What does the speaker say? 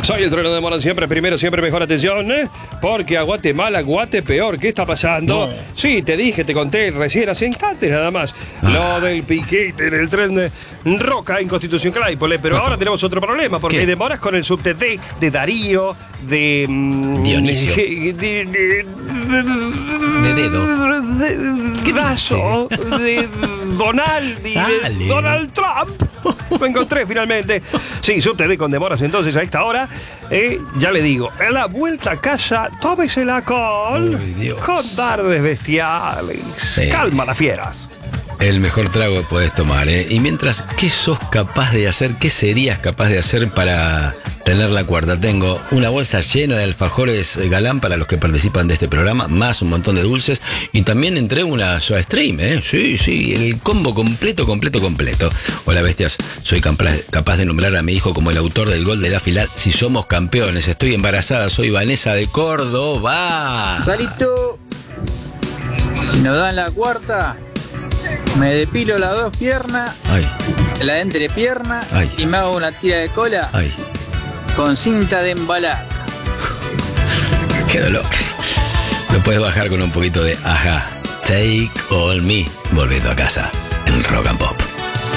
Soy el trueno de Mora, siempre primero, siempre mejor. Atención, porque a Guatemala, Guate peor. ¿Qué está pasando? No. Sí, te dije, te conté recién hace instantes nada más. Lo del piquete en el tren de Roca en Constitución Claypole. Pero ahora tenemos otro problema, porque hay demoras con el subte de Darío, de Dionisio. de dedo. ¿Qué brazo? De Donald y de Dale. Donald Trump. Lo encontré finalmente. Sí, subte de con demoras entonces a esta hora. Ya le digo, a la vuelta a casa, tómesela con Uy, Dios. tardes bestiales. Sí. Calma las fieras. El mejor trago que podés tomar, ¿eh? Y mientras, ¿qué sos capaz de hacer? ¿Qué serías capaz de hacer para tener la cuarta? Tengo una bolsa llena de alfajores Galán para los que participan de este programa, más un montón de dulces. Y también entrego una SodaStream, ¿eh? Sí, el combo completo. Hola, bestias. Soy capaz de nombrar a mi hijo como el autor del gol de la final si somos campeones. Estoy embarazada, soy Vanessa de Córdoba. Salito, si nos dan la cuarta, me depilo las dos piernas, Ay, la entrepierna Ay. y me hago una tira de cola ay, con cinta de embalar. qué dolor. Lo puedes bajar con un poquito de Aja. Take on me. Volviendo a casa en Rock and Pop.